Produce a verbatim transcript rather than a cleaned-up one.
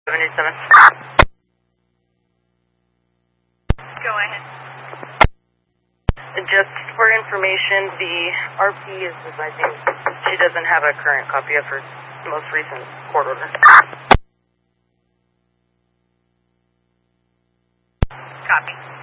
seven eight seven. Go ahead. Just for information, the R P is, I think, she doesn't have a current copy of her most recent court order. Copy.